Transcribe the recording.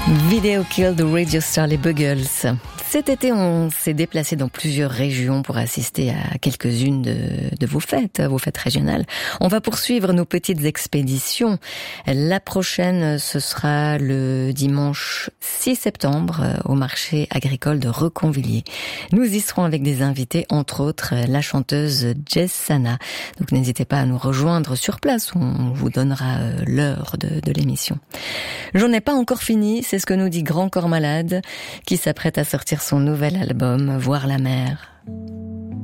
Video Kill de Radio Star, les Buggles. Cet été, on s'est déplacé dans plusieurs régions pour assister à quelques-unes de vos fêtes régionales. On va poursuivre nos petites expéditions. La prochaine, ce sera le dimanche 6 septembre au marché agricole de Reconvilliers. Nous y serons avec des invités, entre autres la chanteuse Jess Sana. Donc n'hésitez pas à nous rejoindre sur place, on vous donnera l'heure de l'émission. J'en ai pas encore fini, c'est ce que nous dit Grand Corps Malade, qui s'apprête à sortir son nouvel album, Voir la mer.